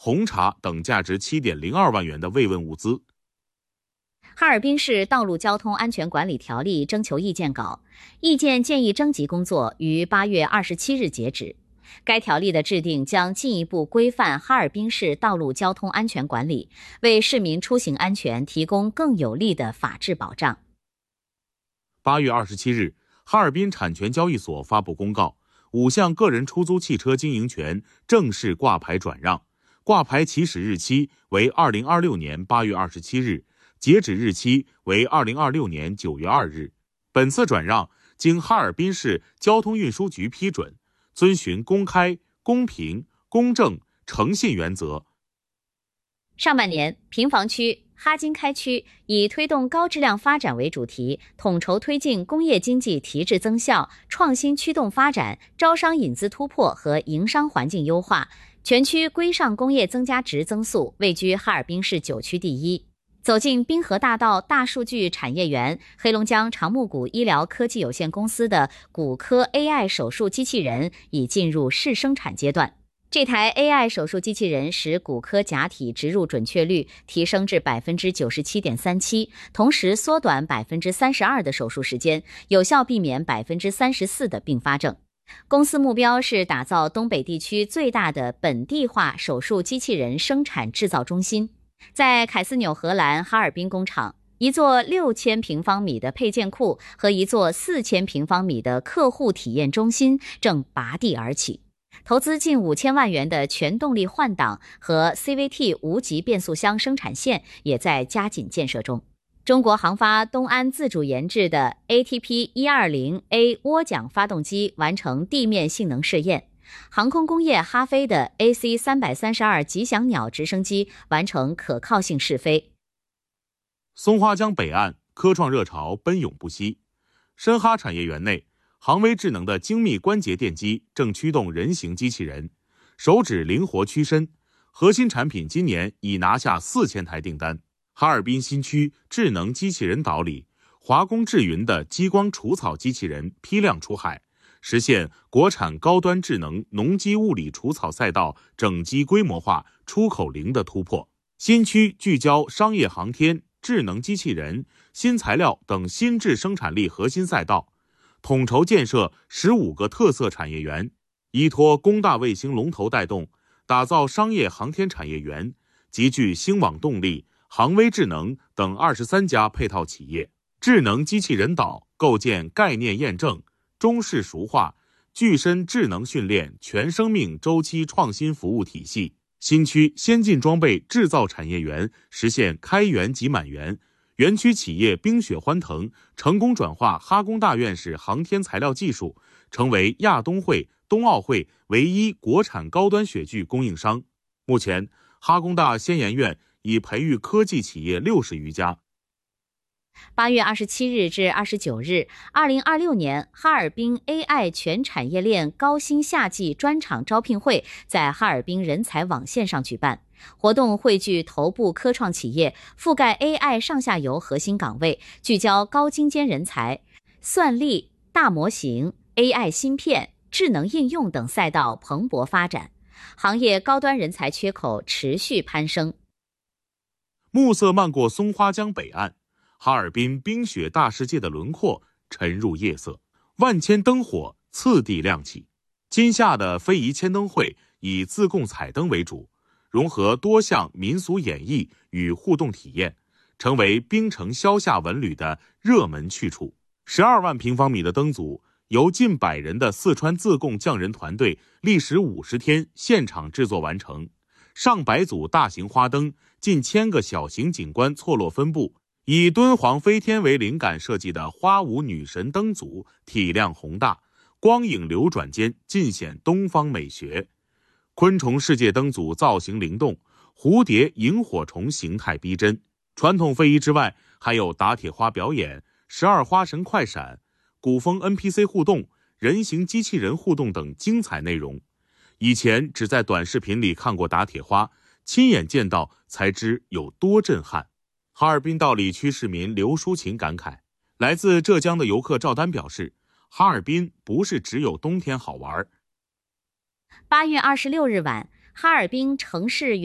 红茶等价值7.02万元的慰问物资。 哈尔滨市道路交通安全管理条例征求意见稿，意见建议征集工作于8月27日截止。该条例的制定将进一步规范哈尔滨市道路交通安全管理，为市民出行安全提供更有力的法治保障。 8月27日，哈尔滨产权交易所发布公告，5项个人出租汽车经营权正式挂牌转让，挂牌起始日期为2026年8月27日，截止日期为2026年9月2日。本次转让经哈尔滨市交通运输局批准，遵循公开、公平、公正、诚信原则。 上半年，平房区、哈金开区以推动高质量发展为主题，统筹推进工业经济提质增效、创新驱动发展、招商引资突破和营商环境优化，全区规上工业增加值增速位居哈尔滨市9区第一。走进滨河大道大数据产业园，黑龙江长木谷医疗科技有限公司的骨科 AI 手术机器人已进入试生产阶段。这台 AI 手术机器人使骨科假体植入准确率提升至 97.37%， 同时缩短 32% 的手术时间，有效避免 34% 的并发症。公司目标是打造东北地区最大的本地化手术机器人生产制造中心。在凯斯纽荷兰哈尔滨工厂，一座6000平方米的配件库和一座4000平方米的客户体验中心正拔地而起。投资近5000万元的全动力换挡和 CVT 无级变速箱生产线也在加紧建设中。中国航发东安自主研制的 ATP120A 涡桨发动机完成地面性能试验。航空工业哈飞的 AC332 吉祥鸟直升机完成可靠性试飞。 松花江北岸科创热潮奔涌不息，深哈产业园内，航威智能的精密关节电机正驱动人形机器人，手指灵活屈伸，核心产品今年已拿下4000台订单。哈尔滨新区智能机器人岛里，华工智云的激光除草机器人批量出海，实现国产高端智能农机物理除草赛道整机规模化出口零的突破。新区聚焦商业航天、智能机器人、新材料等新质生产力核心赛道，统筹建设15个特色产业园，依托工大卫星龙头带动，打造商业航天产业园，集聚星网动力、航威智能等23家配套企业。智能机器人岛构建概念验证、中式熟化、具身智能训练全生命周期创新服务体系。新区先进装备制造产业园实现开园即满园，园区企业冰雪欢腾，成功转化哈工大院士航天材料技术，成为亚冬会、冬奥会唯一国产高端雪具供应商。目前，哈工大先研院已培育科技企业60余家。 8月27日至29日，2026年哈尔滨 AI 全产业链高薪夏季专场招聘会在哈尔滨人才网线上举办。活动汇聚头部科创企业，覆盖 AI 上下游核心岗位，聚焦高精尖人才，算力、大模型、AI 芯片、智能应用等赛道蓬勃发展，行业高端人才缺口持续攀升。 暮色漫过松花江北岸，哈尔滨冰雪大世界的轮廓沉入夜色，万千灯火次第亮起。今夏的非遗千灯会以自贡彩灯为主，融合多项民俗演绎与互动体验，成为冰城消夏文旅的热门去处。12万平方米的灯组由近100人的四川自贡匠人团队历时50天现场制作完成，上百组大型花灯，近1000个小型景观错落分布，以敦煌飞天为灵感设计的花舞女神灯组体量宏大，光影流转间尽显东方美学。昆虫世界灯组造型灵动，蝴蝶、萤火虫形态逼真。传统非遗之外，还有打铁花表演、12花神快闪、古风 NPC 互动、人形机器人互动等精彩内容。以前只在短视频里看过打铁花，亲眼见到才知有多震撼。哈尔滨道里区市民刘淑琴感慨，来自浙江的游客赵丹表示，哈尔滨不是只有冬天好玩。 8月26日晚，哈尔滨城市